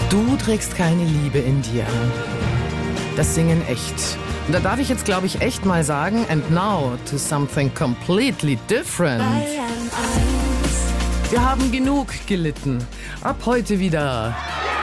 Du trägst keine Liebe in dir. Das Singen echt. Und da darf ich jetzt, glaube ich, echt mal sagen, and now to something completely different. Wir haben genug gelitten. Ab heute wieder.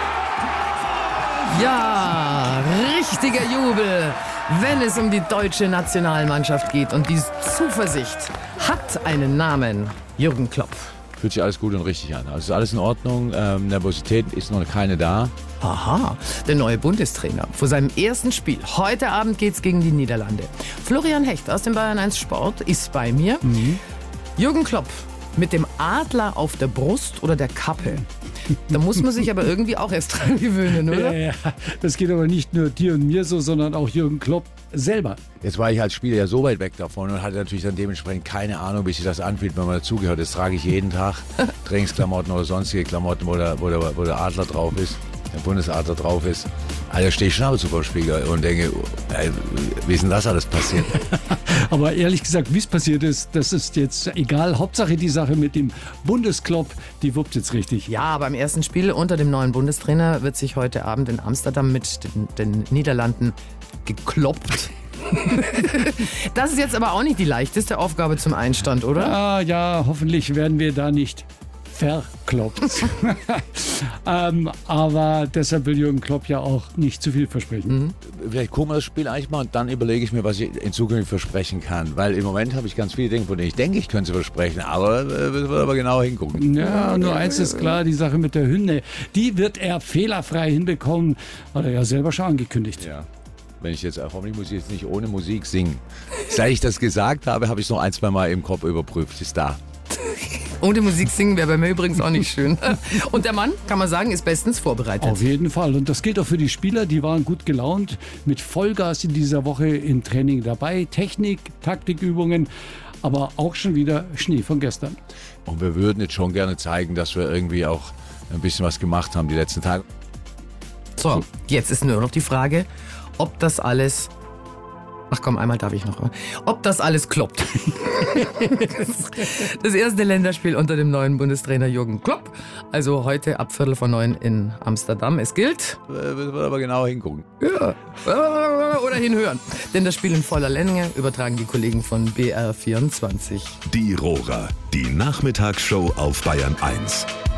Ja, richtiger Jubel, wenn es um die deutsche Nationalmannschaft geht. Und die Zuversicht hat einen Namen. Jürgen Klopp. Fühlt sich alles gut und richtig an. Also ist alles in Ordnung. Nervosität ist noch keine da. Aha, der neue Bundestrainer vor seinem ersten Spiel. Heute Abend geht's gegen die Niederlande. Florian Hecht aus dem Bayern 1 Sport ist bei mir. Jürgen Klopp mit dem Adler auf der Brust oder der Kappe. Da muss man sich aber irgendwie auch erst dran gewöhnen, oder? Ja, das geht aber nicht nur dir und mir so, sondern auch Jürgen Klopp selber. Jetzt war ich als Spieler ja so weit weg davon und hatte natürlich dann dementsprechend keine Ahnung, wie sich das anfühlt, wenn man dazugehört. Das trage ich jeden Tag. Trainingsklamotten oder sonstige Klamotten, wo der Adler drauf ist, der Bundesadler drauf ist. Also stehe ich schon ab vor dem Spiegel und denke, wie ist denn das alles passiert? Aber ehrlich gesagt, wie es passiert ist, das ist jetzt egal. Hauptsache die Sache mit dem Bundesklopp, die wuppt jetzt richtig. Ja, beim ersten Spiel unter dem neuen Bundestrainer wird sich heute Abend in Amsterdam mit den Niederlanden gekloppt. Das ist jetzt aber auch nicht die leichteste Aufgabe zum Einstand, oder? Ja, hoffentlich werden wir da nicht verkloppt. Aber deshalb will Jürgen Klopp ja auch nicht zu viel versprechen. Vielleicht gucken wir das Spiel eigentlich mal und dann überlege ich mir, was ich in Zukunft versprechen kann. Weil im Moment habe ich ganz viele Dinge, von denen ich denke, ich könnte sie versprechen, aber müssen wir aber genau hingucken. Ja, nur eins ist klar, die Sache mit der Hymne, die wird er fehlerfrei hinbekommen, hat er ja selber schon angekündigt. Ja. Wenn ich jetzt, hoffentlich muss ich jetzt nicht ohne Musik singen. Seit ich das gesagt habe, habe ich es noch ein, zwei Mal im Kopf überprüft. Ist da. Ohne Musik singen wäre bei mir übrigens auch nicht schön. Und der Mann, kann man sagen, ist bestens vorbereitet. Auf jeden Fall. Und das gilt auch für die Spieler. Die waren gut gelaunt, mit Vollgas in dieser Woche im Training dabei. Technik, Taktikübungen, aber auch schon wieder Schnee von gestern. Und wir würden jetzt schon gerne zeigen, dass wir irgendwie auch ein bisschen was gemacht haben die letzten Tage. So, jetzt ist nur noch die Frage, ob das alles... Ach komm, einmal darf ich noch. Ob das alles kloppt. Das erste Länderspiel unter dem neuen Bundestrainer Jürgen Klopp. Also heute ab 8:45 in Amsterdam. Es gilt... Müssen wir aber genau hingucken. Ja. Oder hinhören. Denn das Spiel in voller Länge übertragen die Kollegen von BR24. Die Rohrer, die Nachmittagsshow auf Bayern 1.